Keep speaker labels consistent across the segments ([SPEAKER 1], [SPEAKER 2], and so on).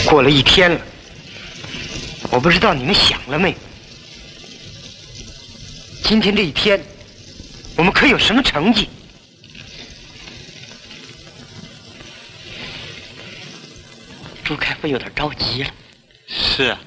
[SPEAKER 1] 过了一天了，我不知道你们想了没有？今天这一天，我们可有什么成绩？
[SPEAKER 2] 朱开复有点着急了。
[SPEAKER 3] 是啊。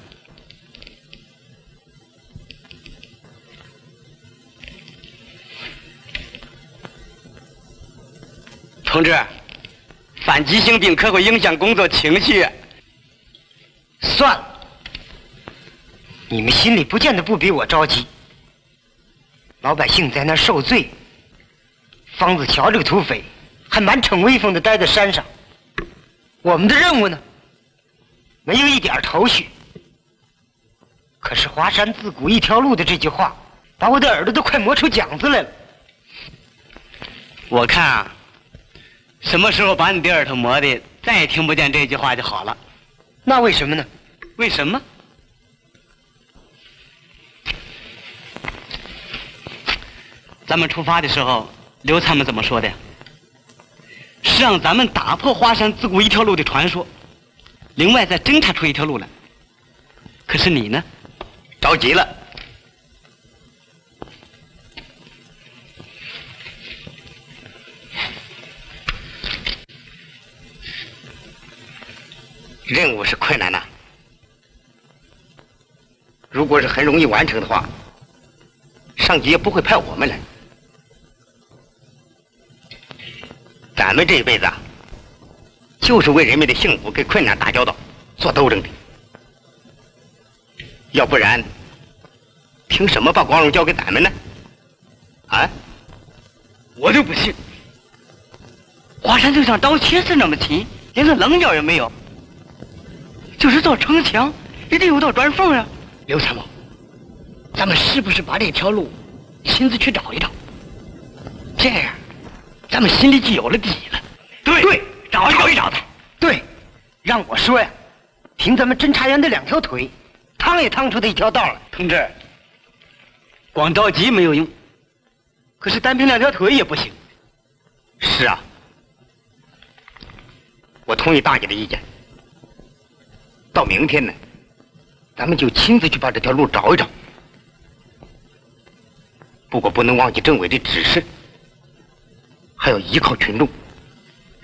[SPEAKER 2] 同志，反急性病可会影响工作情绪。
[SPEAKER 1] 算了，你们心里不见得不比我着急。老百姓在那儿受罪，方子乔这个土匪还满逞威风的待在山上。我们的任务呢，没有一点头绪。可是华山自古一条路的这句话，把我的耳朵都快磨出茧子来了。
[SPEAKER 2] 我看啊，什么时候把你的耳朵磨的再也听不见这句话就好了。
[SPEAKER 1] 那为什么呢？
[SPEAKER 2] 为什么？咱们出发的时候，刘参谋怎么说的呀？是让咱们打破华山自古一条路的传说，另外再侦查出一条路来。可是你呢，着急了。
[SPEAKER 3] 任务是困难的，如果是很容易完成的话，上级也不会派我们来。咱们这一辈子啊，就是为人民的幸福跟困难打交道做斗争的，要不然凭什么把光荣交给咱们呢？啊？
[SPEAKER 2] 我就不信，华山就像刀切似那么轻，连个棱角也没有。就是造城墙，也得有道砖缝啊。
[SPEAKER 4] 刘参谋，咱们是不是把这条路亲自去找一找？这样，咱们心里就有了底了。
[SPEAKER 1] 对，
[SPEAKER 4] 找一找他。
[SPEAKER 1] 对，让我说呀，凭咱们侦查员的2条腿，趟也趟出他一条道来。
[SPEAKER 2] 同志，光着急没有用，可是单凭2条腿也不行。
[SPEAKER 3] 是啊，我同意大姐的意见。到明天呢，咱们就亲自去把这条路找一找。不过不能忘记政委的指示，还要依靠群众。